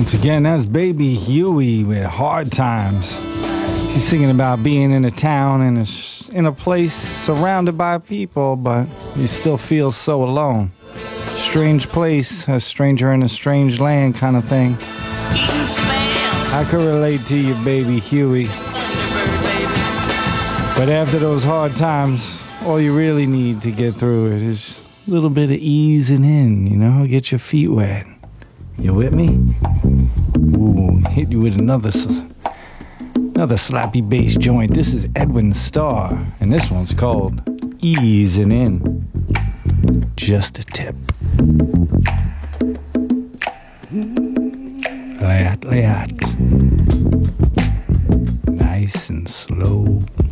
Once again, that's Baby Huey with Hard Times. He's singing about being in a town in a place surrounded by people, but you still feel so alone. Strange place, a stranger in a strange land kind of thing. I could relate to you, Baby Huey. But after those hard times, all you really need to get through it is a little bit of easing in, you know, get your feet wet. You with me? Ooh, hit you with another slappy bass joint. This is Edwin Starr, and this one's called Easing In. Just a tip. Lay out.